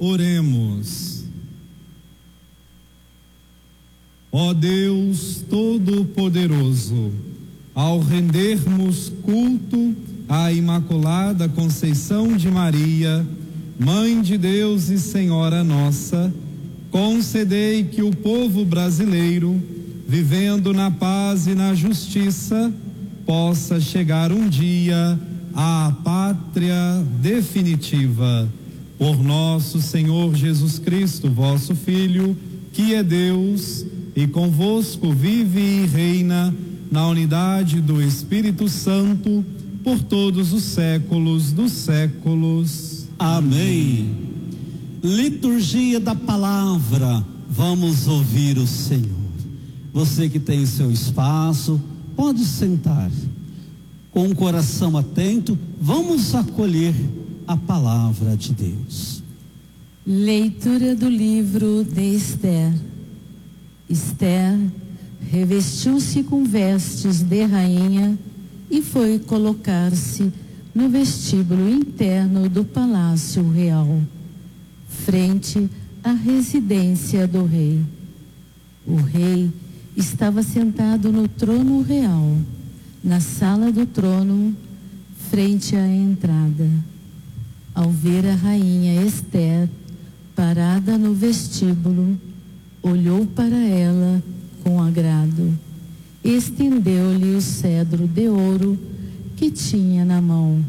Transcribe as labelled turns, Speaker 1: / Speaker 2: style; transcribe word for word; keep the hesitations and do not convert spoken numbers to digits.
Speaker 1: Oremos. Ó Deus Todo-Poderoso, ao rendermos culto à Imaculada Conceição de Maria, Mãe de Deus e Senhora nossa, concedei que o povo brasileiro, vivendo na paz e na justiça, possa chegar um dia à pátria definitiva. Por nosso Senhor Jesus Cristo, vosso Filho, que é Deus e convosco vive e reina na unidade do Espírito Santo, por todos os séculos dos séculos.
Speaker 2: Amém. Liturgia da palavra, vamos ouvir o Senhor. Você que tem seu espaço, pode sentar. Com o coração atento, vamos acolher a palavra de Deus.
Speaker 3: Leitura do livro de Esther. Esther revestiu-se com vestes de rainha e foi colocar-se no vestíbulo interno do palácio real, frente à residência do rei. O rei estava sentado no trono real, na sala do trono, frente à entrada. Ao ver a rainha Esther parada no vestíbulo, olhou para ela com agrado, estendeu-lhe o cedro de ouro que tinha na mão